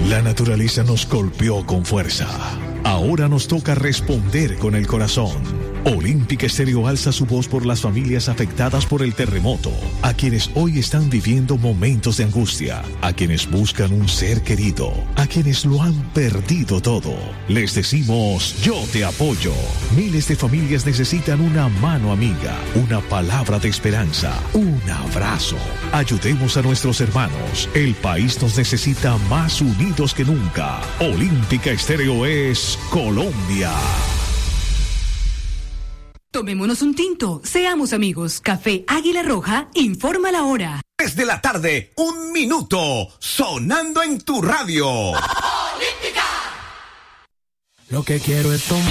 La naturaleza nos golpeó con fuerza. Ahora nos toca responder con el corazón. Olímpica Estéreo alza su voz por las familias afectadas por el terremoto, a quienes hoy están viviendo momentos de angustia, a quienes buscan un ser querido, a quienes lo han perdido todo. Les decimos, yo te apoyo. Miles de familias necesitan una mano amiga, una palabra de esperanza, un abrazo. Ayudemos a nuestros hermanos. El país nos necesita más unidos que nunca. Olímpica Estéreo es Colombia. Tomémonos un tinto, seamos amigos. Café Águila Roja, informa la hora. 3 de la tarde, 1 minuto, sonando en tu radio. Olímpica. Lo que quiero es tomar.